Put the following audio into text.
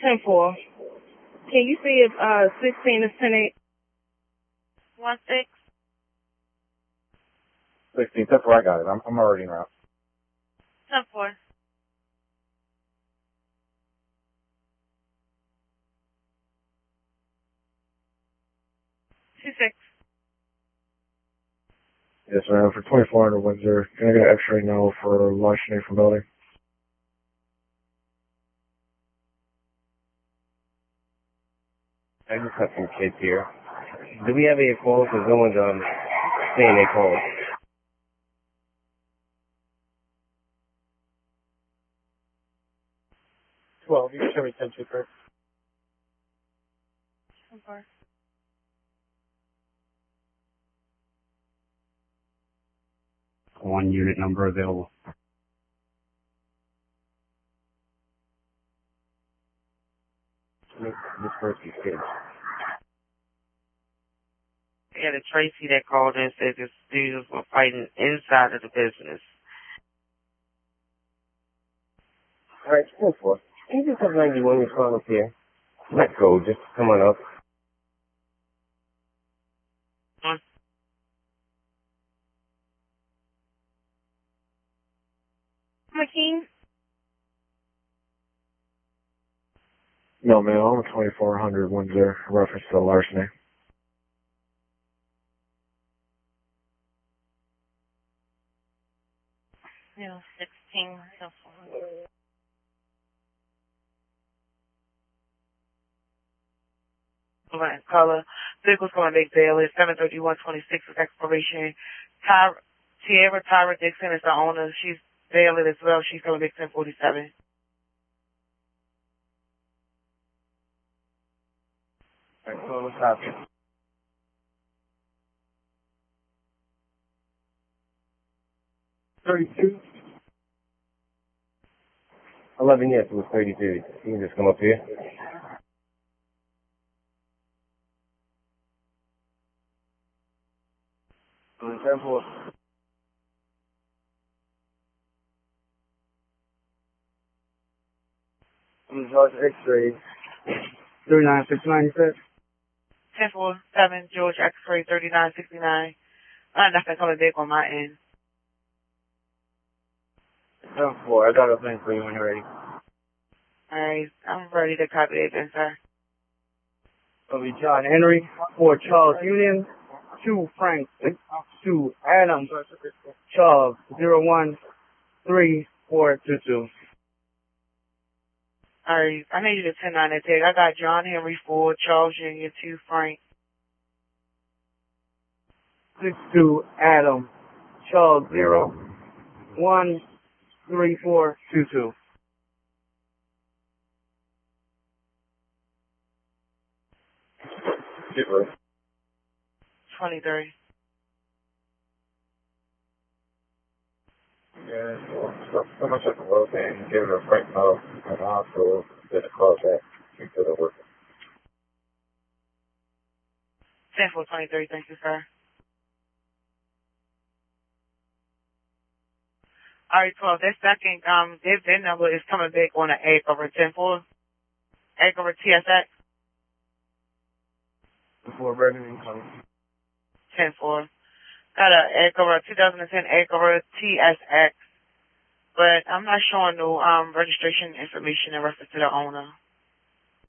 10-4. Can you see if 16 is 10-8? 1-6. 16, 10-4, I got it. I'm already en route. 10-4. 2-6. Yes, ma'am. For 2400 Windsor, can I get an X-ray now for larceny from building? I just have some kids here. Do we have any calls? Because no one's saying they called. 12, you can show me 10-2, correct? 10-4. One unit number available. This person's kids. Yeah, the Tracy that called in said the students were fighting inside of the business. Alright, 10-4. Can you just have 91 respond up here? Let's go, just come on up. McKean? No, ma'am. I'm at 2400 Windsor, reference to larceny. Yeah, 16. So far. Color. Vehicle's going to make bail. It's 73126 with expiration. Tierra Tyra Dixon is the owner. She's bailed as well. She's going to make 1047. Alright, so what's happening? $32? 11, yes, it was 32. You can just come up here. On 10-4. I'm in charge of X-rays. 3969, you said? 1047, George X-ray 3969. Nothing coming back on my end. 10-4, I got a thing for you when you're ready. Alright, I'm ready to copy it then, sir. It'll be John Henry, 4 Charles Union, 2 Frank, 2 Adam, Charles, 013422. Alright, I need you to 10-9 that tag. I got John Henry 4, Charles Jr., 2 Frank. 62 Adam, Charles, 013422. 23. Yeah, so much at the low and give it a frank call at the hospital, then a call back to the work. 10-4-23, thank you, sir. Alright, 12, that second, their number is coming back on an egg over 10-4. Egg over TSX. Before Bergen incoming. 10-4. Got a egg over 2010 egg over TSX. But I'm not showing no registration information in reference to the owner.